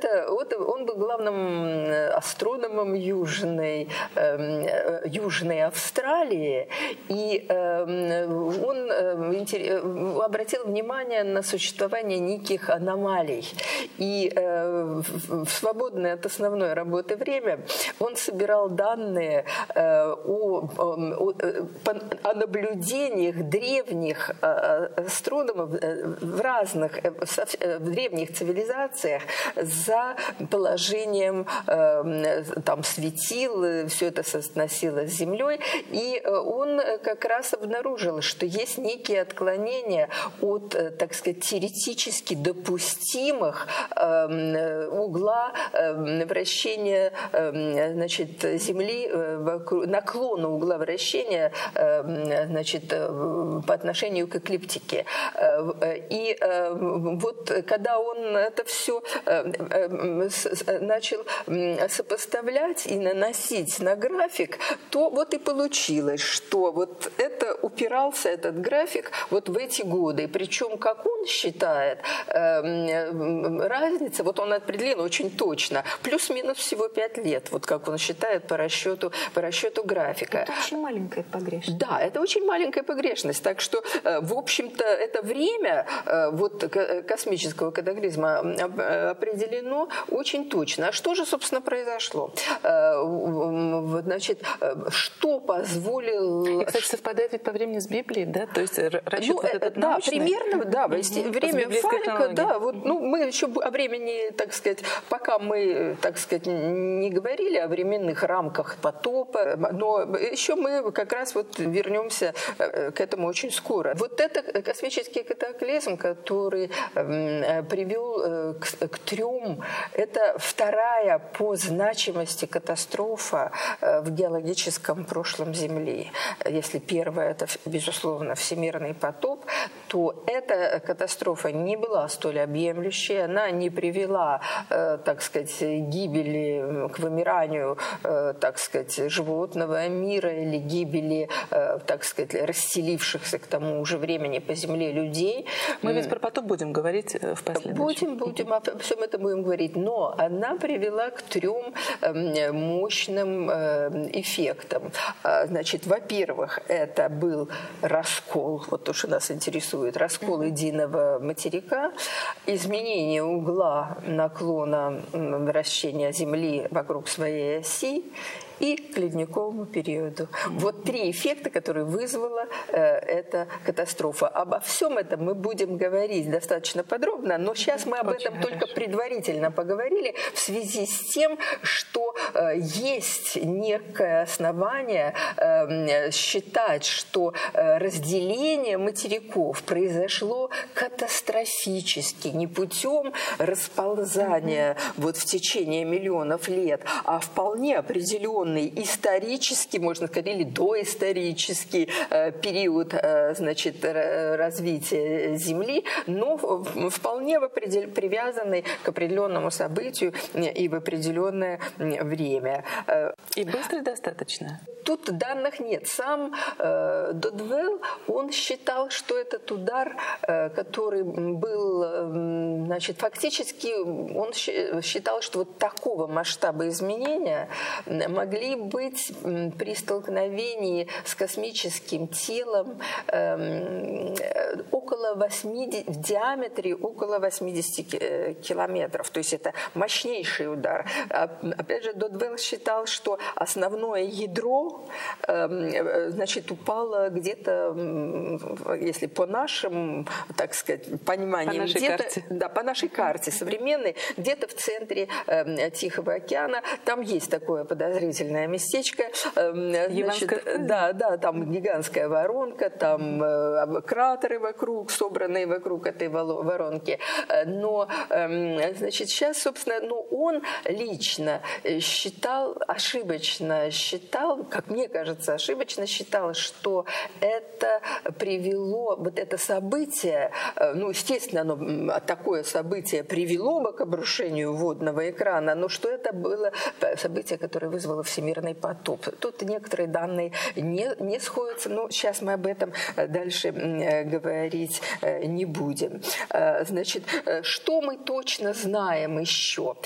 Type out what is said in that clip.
он был главным астрономом Южной Австралии, и он обратил внимание на существование неких аномалий. И в свободное от основной работы время он собирал данные о наблюдениях древних астрономов в древних цивилизациях за положением там светил, все это соотносилось с Землей, и он как раз обнаружил, что есть некие отклонения от, так сказать, теоретически допустимых угла вращения, значит, Земли, наклона угла вращения, значит, по отношению к эклиптике. И вот когда он это все начал сопоставлять и наносить на график, то вот и получилось, что вот это упирался этот график вот в эти годы. Причем, как он считает, разница, вот он определил очень точно, плюс-минус всего 5 лет, вот как он считает по расчету графика. Это очень маленькая погрешность. Да, это очень маленькая погрешность. Так что, в общем-то, это время вот космического катаклизма определено очень точно. А что же, собственно, произошло? Значит, что позволило... И, кстати, совпадает ведь по времени с Библией, да? То есть расчет вот этот научный? Да, примерно, да. Время Фалька, да. Вот, ну, мы еще о времени, так сказать, пока мы, так сказать, не говорили о временных рамках потопа, но еще мы как раз вот вернемся к этому очень скоро. Вот это космический катаклизм, который привел к 3, это вторая по значимости катастрофа в геологическом прошлом Земли. Если первая – это, безусловно, всемирный потоп, то эта катастрофа не была столь объемлющей, она не привела, так сказать, к гибели, к вымиранию, так сказать, животного мира или гибели, так сказать, расселившихся к тому же времени по Земле людей. Мы ведь про потоп будем говорить в последующем. Будем, о всем этом будем говорить. Но она привела к 3 мощным эффектам. Значит, во-первых, это был раскол, вот то, что нас интересует, раскол единого материка, изменение угла наклона вращения Земли вокруг своей оси и к ледниковому периоду. Вот 3 эффекта, которые вызвала эта катастрофа. Обо всем этом мы будем говорить достаточно подробно, но сейчас мы об этом только предварительно поговорили в связи с тем, что есть некое основание считать, что разделение материков произошло катастрофически, не путем расползания вот в течение миллионов лет, а вполне определенно исторический, можно сказать, или доисторический период, значит, развития Земли, но вполне привязанный к определенному событию и в определенное время. И быстро достаточно? Тут данных нет. Сам Додвелл, он считал, что этот удар, который был, значит, фактически, он считал, что вот такого масштаба изменения могли быть при столкновении с космическим телом около 80, в диаметре около 80 километров. То есть это мощнейший удар. Опять же, Додвелл считал, что основное ядро, значит, упало где-то, если по нашим, так сказать, пониманиям, по нашей карте современной, где-то в центре Тихого океана. Там есть такое подозрительное местечко. Значит, да, там гигантская воронка, там кратеры вокруг, собранные вокруг этой воронки. Но, значит, сейчас, собственно, он лично считал, ошибочно считал, как мне кажется, ошибочно считал, что это привело, вот это событие, ну, естественно, такое событие привело бы к обрушению водного экрана, но что это было событие, которое вызвало всемирный потоп. Тут некоторые данные не сходятся, но сейчас мы об этом дальше говорить не будем. Значит, что мы точно знаем еще?